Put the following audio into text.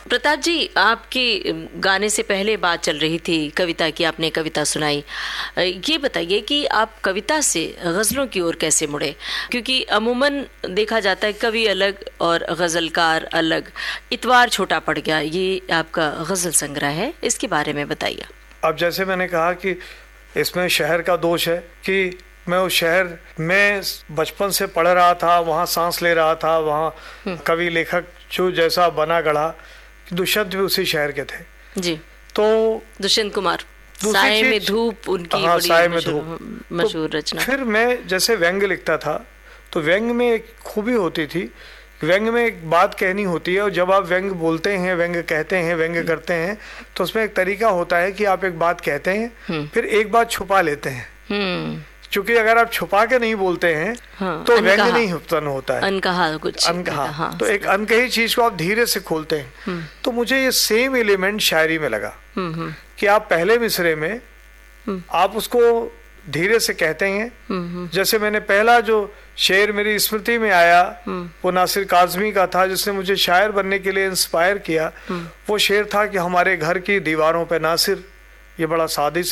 प्रताप जी, आपके गाने से पहले बात चल रही थी कविता की, आपने कविता सुनाई। ये बताइए कि आप कविता से गज़लों की ओर कैसे मुड़े? क्योंकि अमूमन देखा जाता है कवि अलग और गज़लकार अलग। इतवार छोटा पड़ गया, ये आपका गज़ल संग्रह है, इसके बारे में बताइए। अब जैसे मैंने कहा कि इसमें शहर का दोष है कि मैं उस शहर में बचपन से पढ़ रहा था, वहाँ सांस ले रहा था, वहाँ कवि लेखक जो जैसा बना गढ़ा, दुष्यंत भी उसी शहर के थे जी। तो दुष्यंत कुमार, साए में धूप उनकी बड़ी साए में धूप मशहूर रचना। फिर मैं जैसे व्यंग्य लिखता था तो व्यंग्य में एक खूबी होती थी, व्यंग्य में एक बात कहनी होती है और जब आप व्यंग्य बोलते हैं, व्यंग्य कहते हैं, व्यंग्य करते हैं तो उसमें एक तरीका होता है कि आप एक बात कहते हैं फिर एक बात छुपा लेते हैं, क्योंकि अगर आप छुपा के नहीं बोलते हैं तो व्यंग्य नहीं उत्पन्न होता है, अनकहा कुछ अनकहा। तो एक अनकही चीज को आप धीरे से खोलते हैं। तो मुझे ये सेम एलिमेंट शायरी में लगा कि आप पहले मिसरे में आप उसको धीरे से कहते हैं। जैसे मैंने पहला जो शेर मेरी स्मृति में आया वो नासिर काज़मी का था, जिसने मुझे शायर बनने के लिए इंस्पायर किया। वो शेर था कि हमारे घर की दीवारों पे नासिर, ये बड़ा सादी